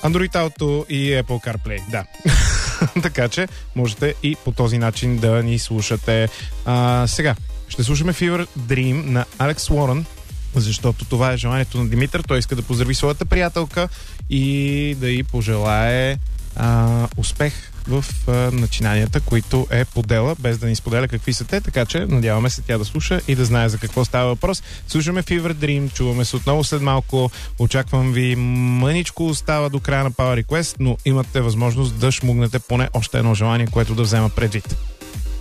Android Auto и Apple CarPlay, да. Така че можете и по този начин да ни слушате. Сега ще слушаме Fever Dream на Алекс Уорън, защото това е желанието на Димитър. Той иска да поздрави своята приятелка и да й пожелае успех в начинанията, които е подела, без да ни споделя какви са те, така че надяваме се тя да слуша и да знае за какво става въпрос. Слушаме Fever Dream, чуваме се отново след малко, очаквам ви, мъничко остава до края на Power Request, но имате възможност да шмугнете поне още едно желание, което да взема предвид.